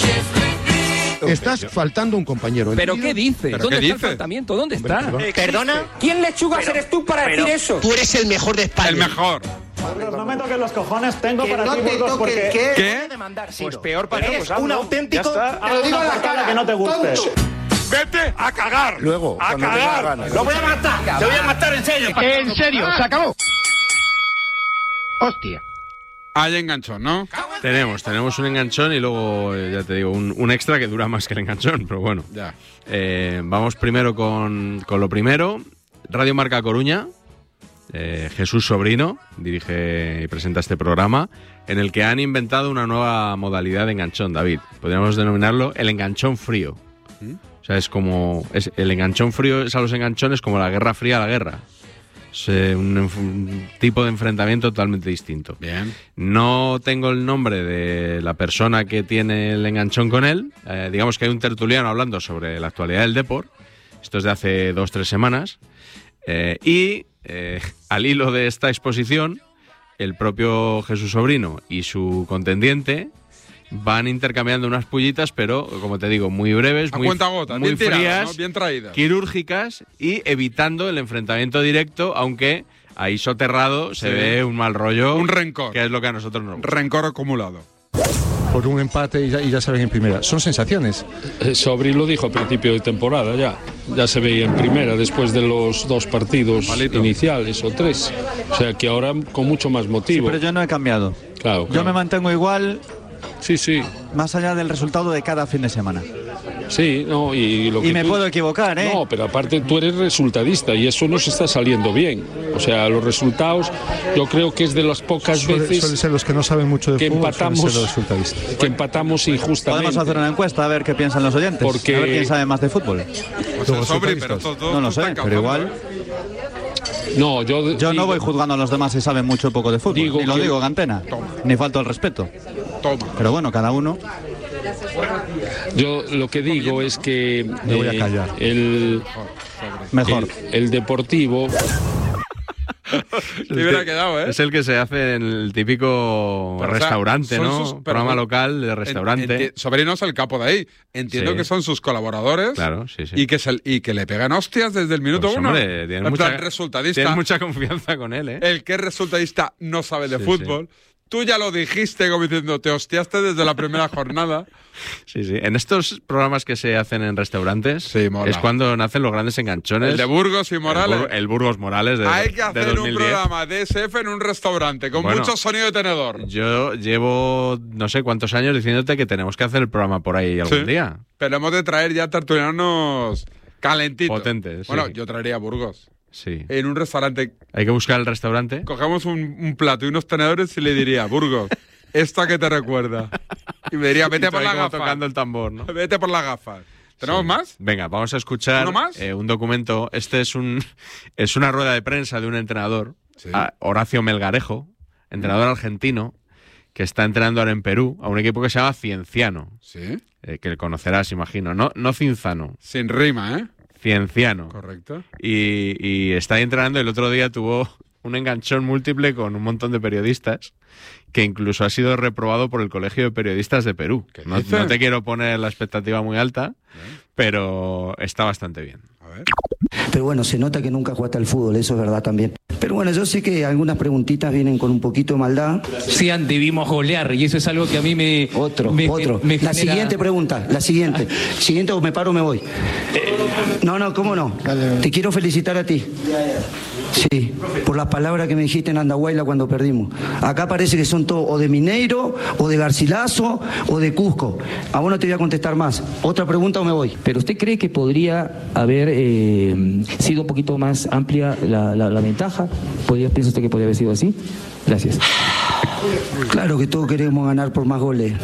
Estás faltando a un compañero. ¿Pero qué dices? ¿Pero ¿Dónde qué está dice? el faltamiento? ¿Dónde Hombre, está? perdón. ¿Perdona? ¿Quién lechugas eres tú para decir eso? Tú eres el mejor de España. El mejor. No me toques los cojones, tengo para no ti, Burgos, porque... ¿Qué? ¿Qué? Pues peor para Eres un auténtico... Te lo digo a la cara que no te guste. Vete a cagar. Luego, a cagar. Lo voy a matar. Te voy a matar en serio. En serio, se acabó. Hostia. Hay enganchón, ¿no? Tenemos, tenemos un enganchón y luego, eh, ya te digo, un, un extra que dura más que el enganchón, pero bueno. Ya. Eh, vamos primero con, con lo primero. Radio Marca Coruña. Eh, Jesús Sobrino dirige y presenta este programa en el que han inventado una nueva modalidad de enganchón, David. Podríamos denominarlo el enganchón frío. ¿Mm? O sea, es como... Es, el enganchón frío es a los enganchones como la Guerra Fría a la guerra. Es eh, un, un tipo de enfrentamiento totalmente distinto. Bien. No tengo el nombre de la persona que tiene el enganchón con él. Eh, digamos que hay un tertuliano hablando sobre la actualidad del deporte. Esto es de hace dos, tres semanas. Eh, y eh, al hilo de esta exposición, el propio Jesús Sobrino y su contendiente van intercambiando unas pullitas, pero, como te digo, muy breves, a muy, cuentagotas, muy bien tiradas, frías, ¿no? Bien traídas, quirúrgicas, y evitando el enfrentamiento directo, aunque ahí soterrado se sí. ve un mal rollo. Un rencor. Que es lo que a nosotros nos gusta. Rencor acumulado. Por un empate y ya, y ya saben en primera. Son sensaciones. Eh, Sobri lo dijo a principio de temporada ya. Ya se veía en primera después de los dos partidos Palito. iniciales o tres. O sea que ahora con mucho más motivo. Sí, pero yo no he cambiado. Claro, claro. Yo me mantengo igual. Sí, sí. Más allá del resultado de cada fin de semana. Sí, no, y lo que Y me tú... puedo equivocar, ¿eh? No, pero aparte tú eres resultadista y eso nos está saliendo bien. O sea, los resultados, yo creo que es de las pocas Suele, veces suelen ser los que no saben mucho de que fútbol, empatamos, suelen ser los resultadistas. que empatamos injustamente. Podemos hacer una encuesta a ver qué piensan los oyentes. Porque... A ver quién sabe más de fútbol. Pues el sobre, pero todo, todo no lo sé, pero igual... No, yo, yo digo, no voy juzgando a los demás si saben mucho o poco de fútbol. Digo ni lo que... digo, Gantena. Toma. Ni falto el respeto. Toma. Pero bueno, cada uno. Yo lo que digo es que me voy a callar. Eh, el mejor el, el Deportivo Te hubiera quedado, ¿eh? Es el que se hace en el típico pero, restaurante, o sea, ¿no? Sus, Programa pero, local de restaurante. En, en, Sobrino es el capo de ahí. Entiendo sí. que son sus colaboradores. Claro, sí, sí. Y que, se, y que le pegan hostias desde el minuto pues, uno. Hombre, tiene mucha, resultadista. Tienes mucha confianza con él, ¿eh? El que es resultadista no sabe de sí, fútbol. Sí. tú ya lo dijiste, como diciendo, te hostiaste desde la primera jornada. Sí, sí. En estos programas que se hacen en restaurantes sí, es cuando nacen los grandes enganchones. El de Burgos y Morales. El, Bur el Burgos Morales de Hay que hacer de un programa de S F en un restaurante con bueno, mucho sonido de tenedor. Yo llevo no sé cuántos años diciéndote que tenemos que hacer el programa por ahí algún sí, día. Pero hemos de traer ya tertulianos calentitos. Potentes. Bueno, sí. yo traería Burgos. Sí. En un restaurante. Hay que buscar el restaurante. Cogemos un, un plato y unos tenedores y le diría, Burgos, ¿esta que te recuerda? Y me diría, vete por la gafa. Tocando el tambor, ¿no? Vete por la gafa. ¿Tenemos sí. más? Venga, vamos a escuchar ¿Uno más? Eh, un documento. Este es un es una rueda de prensa de un entrenador, sí. Horacio Melgarejo, entrenador mm. argentino, que está entrenando ahora en Perú a un equipo que se llama Cienciano. Sí. Eh, que conocerás, imagino. No, no Cinzano. Sin rima, ¿eh? Cienciano. Correcto. Y, y está ahí entrenando. El otro día tuvo un enganchón múltiple con un montón de periodistas, que incluso ha sido reprobado por el Colegio de Periodistas de Perú. No, no te quiero poner la expectativa muy alta, ¿eh? Pero está bastante bien. A ver. Pero bueno, se nota que nunca jugaste al fútbol, eso es verdad también. Pero bueno, yo sé que algunas preguntitas vienen con un poquito de maldad. Sí, debimos golear, y eso es algo que a mí me... Otro, me, otro. Me, me la genera... siguiente pregunta, la siguiente. Siguiente o me paro o me voy. No, no, ¿cómo no? Te quiero felicitar a ti. Sí, por las palabras que me dijiste en Andahuayla cuando perdimos. Acá parece que son todos o de Mineiro, o de Garcilaso, o de Cusco. A vos no te voy a contestar más. ¿Otra pregunta o me voy? ¿Pero usted cree que podría haber eh, sido un poquito más amplia la, la, la ventaja? ¿Podría, ¿Piensa usted que podría haber sido así? Gracias. Claro que todos queremos ganar por más goles.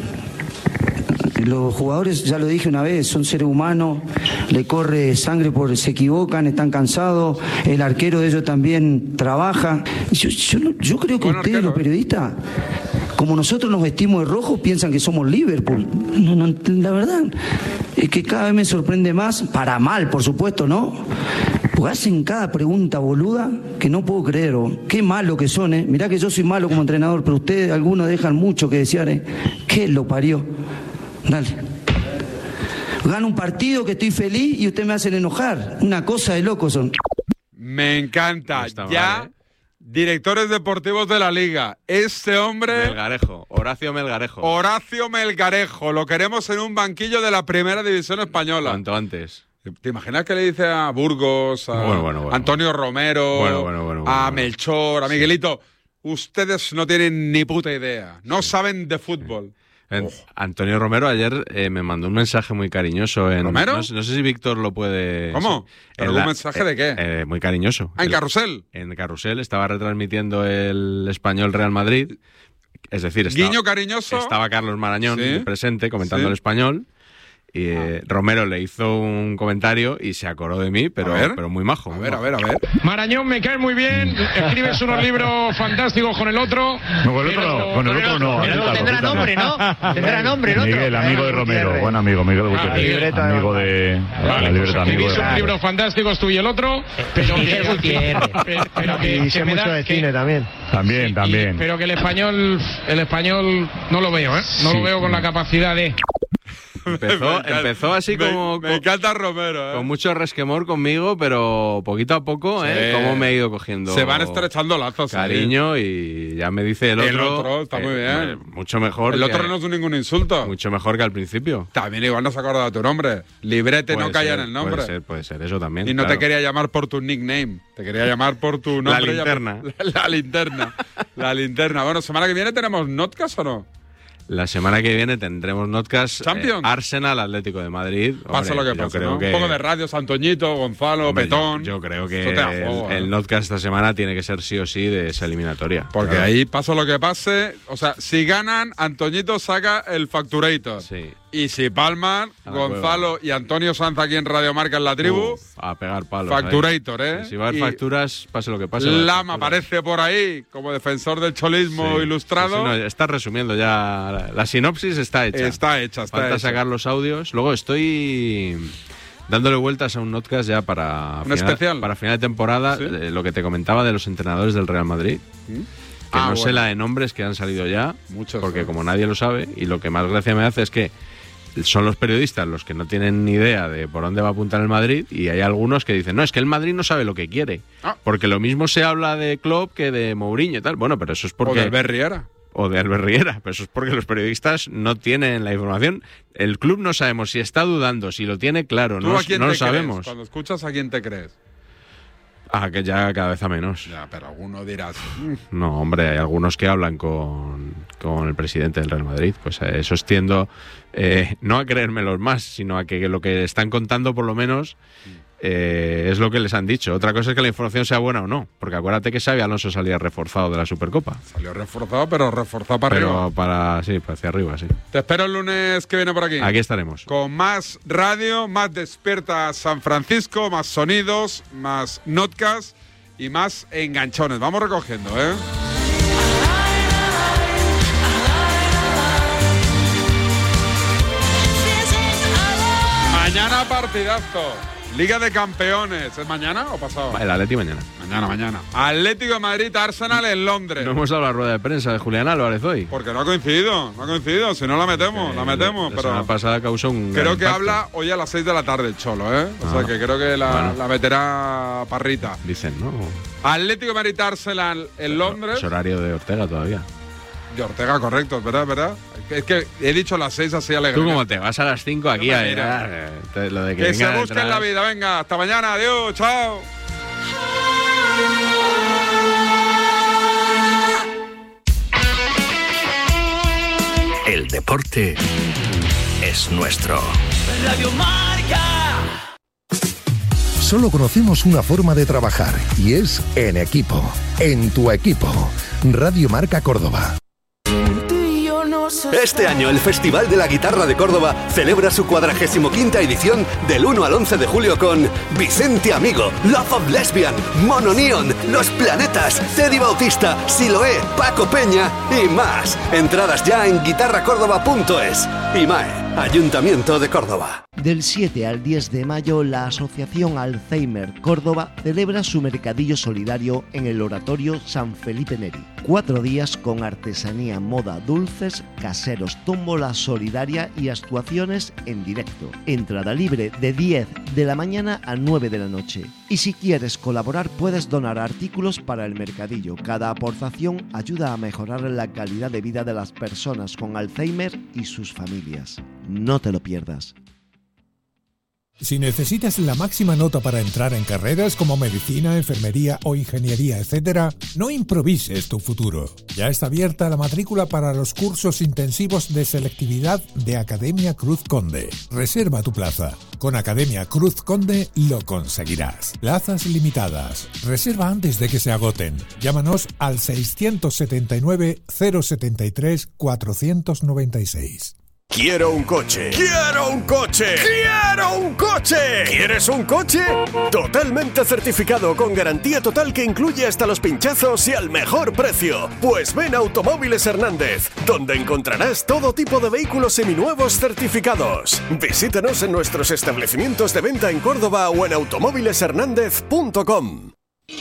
Los jugadores, ya lo dije una vez, son seres humanos, le corre sangre por se equivocan, están cansados, el arquero de ellos también trabaja. Yo, yo, yo creo que bueno, ustedes, arquero, los periodistas, como nosotros nos vestimos de rojo, piensan que somos Liverpool. No, no, la verdad es que cada vez me sorprende más, para mal, por supuesto, ¿no? Pues hacen cada pregunta boluda que no puedo creer. Oh. Qué malo que son, ¿eh? Mirá que yo soy malo como entrenador, pero ustedes, algunos dejan mucho que desear, ¿eh? ¿Qué lo parió? Dale. Gano un partido que estoy feliz y ustedes me hacen enojar. Una cosa de locos son. Me encanta. Ya, mal, ¿eh? Directores deportivos de la Liga. Este hombre... Melgarejo. Horacio Melgarejo. Horacio Melgarejo. Lo queremos en un banquillo de la Primera División Española. Cuanto antes. ¿Te imaginas que le dice a Burgos, a bueno, bueno, bueno, Antonio Romero, bueno, bueno, bueno, bueno, a Melchor, a Miguelito? Sí. Ustedes no tienen ni puta idea. No sí. saben de fútbol. En, Antonio Romero ayer eh, me mandó un mensaje muy cariñoso. En, ¿Romero? No, no sé si Víctor lo puede... ¿Cómo? Sí, ¿Un mensaje eh, de qué? Eh, muy cariñoso. ¿Ah, en Carrusel? En Carrusel estaba retransmitiendo el Español Real Madrid. Es decir, estaba, Guiño cariñoso. Estaba Carlos Marañón ¿Sí? presente comentando ¿Sí? el Español. Y eh, Romero le hizo un comentario y se acordó de mí, pero, pero muy majo. A muy ver, majo. a ver, a ver. Marañón, me cae muy bien. Escribes unos libros fantásticos con el otro. No, con el otro no. Con el otro no. El otro tendrá nombre, ¿no? Tendrá nombre, ¿no? Miguel, amigo de Romero. Buen amigo, Miguel Gutiérrez. Ah, amigo de vale, la libreta. Escribís unos libros fantásticos tú y el otro. Pero Miguel Gutiérrez. Y sé mucho de cine también. También, también. Pero que el español, el español no lo veo, ¿eh? No lo veo con la capacidad de... Empezó, empezó así me, como... Me encanta Romero, ¿eh? Con mucho resquemor conmigo, pero poquito a poco, ¿eh? Sí. Cómo me he ido cogiendo... Se van estrechando lazos. Cariño ahí. Y ya me dice el otro... El otro, está eh, muy bien. Mucho mejor. El otro no es ningún insulto. Mucho mejor que al principio. También igual no se acuerda de tu nombre. Librete, puede no calla ser, en el nombre. Puede ser, puede ser, eso también. Y no claro. te quería llamar por tu nickname. Te quería llamar por tu nombre. La linterna. La, la linterna. La linterna. Bueno, ¿semana que viene tenemos notcast o no? La semana que viene tendremos notcast Champions. Eh, Arsenal Atlético de Madrid. Pasa lo que pasa, ¿no? Que... Un poco de radio, Santoñito, Gonzalo, Hombre, Petón. Yo, yo creo que juego, el, el notcast esta semana tiene que ser sí o sí de esa eliminatoria. Porque claro. ahí pasa lo que pase. O sea, si ganan, Antoñito saca el Facturator. Sí. Y si palman, Gonzalo cueva. y Antonio Sanz aquí en Radio Marca en la tribu. Uf, a pegar palos. Facturator, ahí. ¿eh? Si va a haber facturas, pase lo que pase. Lama aparece por ahí como defensor del cholismo sí. ilustrado. Sí, sí, no, está resumiendo ya. La, la sinopsis está hecha. Está hecha, está Falta hecha. sacar los audios. Luego estoy dándole vueltas a un notcast ya para, ¿Un final, especial? para final de temporada. ¿Sí? Eh, lo que te comentaba de los entrenadores del Real Madrid. ¿Mm? Que ah, no bueno. sé la de nombres que han salido ya. Muchos. Porque ¿no? como nadie lo sabe, y lo que más gracia me hace es que son los periodistas los que no tienen ni idea de por dónde va a apuntar el Madrid, y hay algunos que dicen, no, es que el Madrid no sabe lo que quiere. Ah. Porque lo mismo se habla de Klopp que de Mourinho y tal. Bueno, pero eso es porque... O del Berriera. o de Albert Riera, pero eso es porque los periodistas no tienen la información. El club no sabemos si está dudando, si lo tiene claro, no, ¿Tú a quién no te lo sabemos. crees? Cuando escuchas, ¿a quién te crees? Ah, que ya cada vez a menos. Ya, pero alguno dirás... No, hombre, hay algunos que hablan con, con el presidente del Real Madrid. Pues a eso tiendo, eh, no a creérmelos más, sino a que lo que están contando, por lo menos... Eh, es lo que les han dicho. Otra cosa es que la información sea buena o no, porque acuérdate que Xabi Alonso salía reforzado de la Supercopa. Salió reforzado, pero reforzado para pero arriba. para sí, para hacia arriba, sí. Te espero el lunes que viene por aquí. Aquí estaremos. Con más radio, más Despierta San Francisco, más sonidos, más notcast y más enganchones. Vamos recogiendo, ¿eh? Mañana partidazo. Liga de Campeones. ¿Es mañana o pasado? El Atleti mañana. Mañana, mañana. Atlético de Madrid, Arsenal en Londres. No hemos dado la rueda de prensa de Julián Álvarez hoy. Porque no ha coincidido, no ha coincidido. Si no la metemos, eh, la metemos. La, la pero semana pasada causó un creo que impacto. habla hoy a las seis de la tarde el Cholo, ¿eh? O ah, sea que creo que la, bueno. la meterá Parrita. Dicen, ¿no? Atlético de Madrid, Arsenal en Londres. Es horario de Ortega todavía. De Ortega, correcto, ¿verdad? ¿verdad? Es que he dicho las seis así alegre. Tú como te vas a las cinco aquí a ver eh, lo de que, que se busquen la vida, venga, hasta mañana, adiós, chao. El deporte es nuestro. Radio Marca. Solo conocemos una forma de trabajar y es en equipo, en tu equipo. Radio Marca Córdoba. Este año el Festival de la Guitarra de Córdoba celebra su cuadragésimo quinta edición del uno al once de julio con Vicente Amigo, Love of Lesbian, Mono Neon, Los Planetas, Teddy Bautista, Siloé, Paco Peña y más. Entradas ya en guitarra córdoba punto es. I M A E, Ayuntamiento de Córdoba. Del siete al diez de mayo, la Asociación Alzheimer Córdoba celebra su mercadillo solidario en el Oratorio San Felipe Neri. Cuatro días con artesanía, moda, dulces, caseros, tómbola solidaria y actuaciones en directo. Entrada libre de diez de la mañana a nueve de la noche. Y si quieres colaborar, puedes donar artículos para el mercadillo. Cada aportación ayuda a mejorar la calidad de vida de las personas con Alzheimer y sus familias. No te lo pierdas. Si necesitas la máxima nota para entrar en carreras como medicina, enfermería o ingeniería, etcétera, no improvises tu futuro. Ya está abierta la matrícula para los cursos intensivos de selectividad de Academia Cruz Conde. Reserva tu plaza. Con Academia Cruz Conde lo conseguirás. Plazas limitadas. Reserva antes de que se agoten. Llámanos al seiscientos setenta y nueve, cero setenta y tres, cuatrocientos noventa y seis. Quiero un coche. ¡Quiero un coche! ¡Quiero un coche! ¿Quieres un coche? Totalmente certificado con garantía total que incluye hasta los pinchazos y al mejor precio. Pues ven a Automóviles Hernández, donde encontrarás todo tipo de vehículos seminuevos certificados. Visítanos en nuestros establecimientos de venta en Córdoba o en automóviles hernández punto com.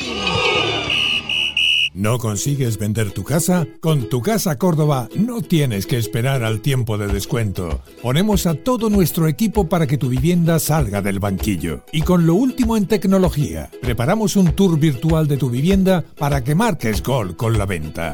¿No consigues vender tu casa? Con Tu Casa Córdoba no tienes que esperar al tiempo de descuento. Ponemos a todo nuestro equipo para que tu vivienda salga del banquillo. Y con lo último en tecnología, preparamos un tour virtual de tu vivienda para que marques gol con la venta.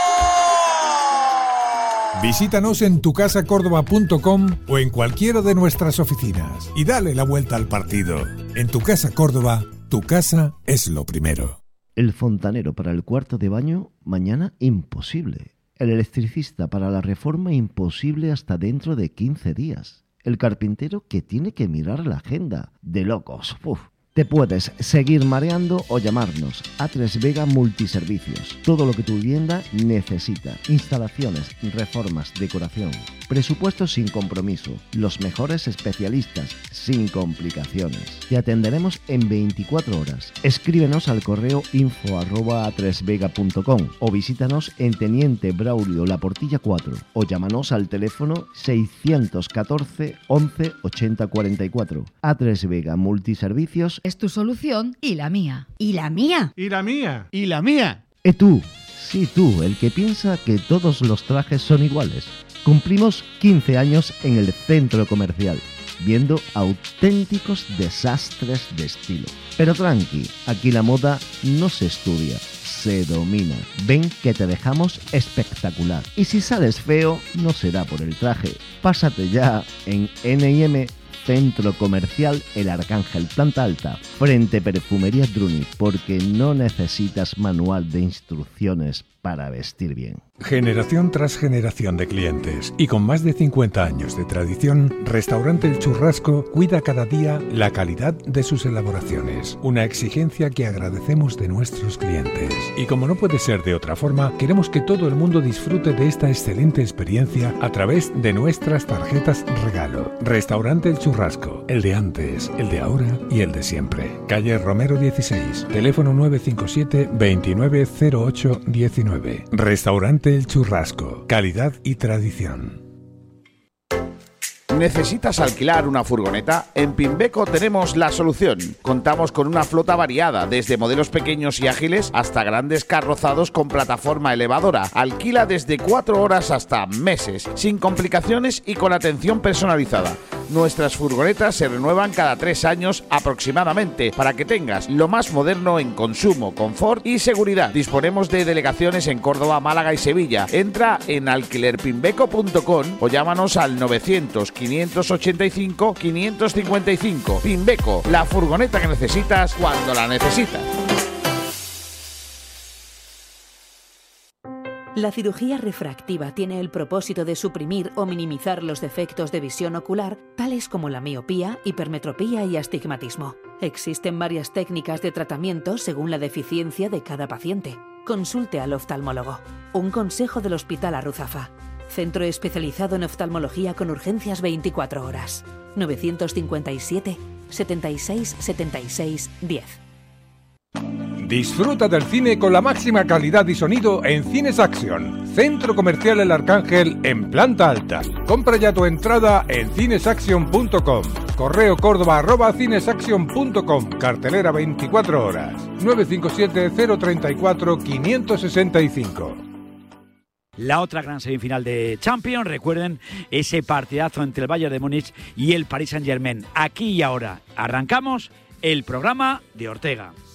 Visítanos en tu casa córdoba punto com o en cualquiera de nuestras oficinas y dale la vuelta al partido. En Tu Casa Córdoba, tu casa es lo primero. El fontanero para el cuarto de baño, mañana imposible. El electricista para la reforma, imposible hasta dentro de quince días. El carpintero que tiene que mirar la agenda. De locos. Uf. Te puedes seguir mareando o llamarnos. A tres Vega Multiservicios. Todo lo que tu vivienda necesita. Instalaciones, reformas, decoración. Presupuesto sin compromiso. Los mejores especialistas, sin complicaciones. Te atenderemos en veinticuatro horas. Escríbenos al correo info arroba a tres vega punto com o visítanos en Teniente Braulio La Portilla cuatro o llámanos al teléfono seiscientos catorce, once, ochenta cuarenta y cuatro. A tres Vega Multiservicios es tu solución y la mía. ¿Y la mía? ¿Y la mía? ¿Y la mía? ¿Y tú? Sí, tú, el que piensa que todos los trajes son iguales. Cumplimos quince años en el centro comercial. viendo auténticos desastres de estilo. Pero tranqui, aquí la moda no se estudia, se domina. Ven que te dejamos espectacular. Y si sales feo, no será por el traje. Pásate ya en N y M Centro Comercial El Arcángel, planta alta, frente Perfumería Druni, porque no necesitas manual de instrucciones para vestir bien. Generación tras generación de clientes y con más de cincuenta años de tradición, Restaurante El Churrasco cuida cada día la calidad de sus elaboraciones, una exigencia que agradecemos de nuestros clientes. Y como no puede ser de otra forma, queremos que todo el mundo disfrute de esta excelente experiencia a través de nuestras tarjetas regalo. Restaurante El Churrasco, el de antes, el de ahora y el de siempre. Calle Romero dieciséis, teléfono nueve cinco siete, veintinueve cero ocho diecinueve. Restaurante El Churrasco, calidad y tradición. ¿Necesitas alquilar una furgoneta? En Pimbeco tenemos la solución. Contamos con una flota variada, desde modelos pequeños y ágiles hasta grandes carrozados con plataforma elevadora. Alquila desde cuatro horas hasta meses, sin complicaciones y con atención personalizada. Nuestras furgonetas se renuevan cada tres años aproximadamente para que tengas lo más moderno en consumo, confort y seguridad. Disponemos de delegaciones en Córdoba, Málaga y Sevilla. Entra en alquiler pimbeco punto com o llámanos al novecientos, quinientos ochenta y cinco, quinientos cincuenta y cinco. Pimbeco, la furgoneta que necesitas cuando la necesitas. La cirugía refractiva tiene el propósito de suprimir o minimizar los defectos de visión ocular, tales como la miopía, hipermetropía y astigmatismo. Existen varias técnicas de tratamiento según la deficiencia de cada paciente. Consulte al oftalmólogo. Un consejo del Hospital Arruzafa. Centro especializado en oftalmología con urgencias veinticuatro horas. novecientos cincuenta y siete, setenta y seis, setenta y seis, diez. Disfruta del cine con la máxima calidad y sonido en Cines Action, Centro Comercial El Arcángel en planta alta. Compra ya tu entrada en cinesaction punto com. Correo córdoba arroba cinesaction punto com. Cartelera veinticuatro horas. nueve cinco siete, cero tres cuatro, cinco seis cinco. La otra gran semifinal de Champions, recuerden ese partidazo entre el Bayern de Múnich y el Paris Saint-Germain. Aquí y ahora arrancamos el programa de Ortega.